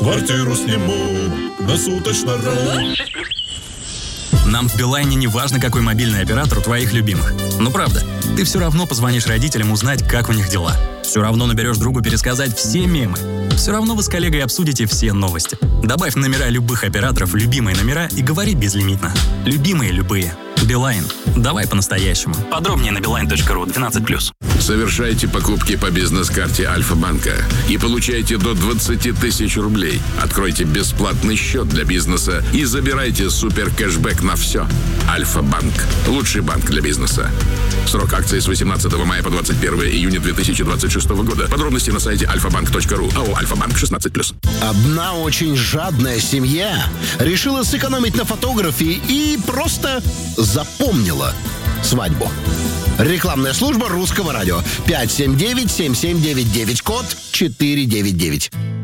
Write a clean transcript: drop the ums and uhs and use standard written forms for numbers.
Квартиру сниму на суточно-ру. Нам в Билайне не важно, какой мобильный оператор у твоих любимых. Ну правда, ты все равно позвонишь родителям узнать, как у них дела. Все равно наберешь другу пересказать все мемы. Все равно вы с коллегой обсудите все новости. Добавь номера любых операторов, любимые номера и говори безлимитно. Любимые любые. Билайн. Давай по-настоящему. Подробнее на beeline.ru 12+. Совершайте покупки по бизнес-карте Альфа-банка и получайте до 20 тысяч рублей. Откройте бесплатный счет для бизнеса и забирайте супер кэшбэк на все. Альфа-банк. Лучший банк для бизнеса. Срок акции с 18 мая по 21 июня 2026 года. Подробности на сайте alfabank.ru. АО «Альфа-банк» 16+. Одна очень жадная семья решила сэкономить на фотографии и просто запомнила свадьбу. Рекламная служба Русского радио. 579-7799, код 499.